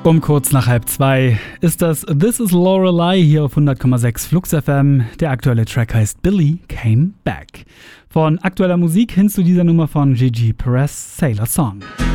Um kurz nach 1:30 ist das This is Lorelei hier auf 100,6 Flux FM. Der aktuelle Track heißt Billy Came Back. Von aktueller Musik hin zu dieser Nummer von Gigi Perez, Sailor Song.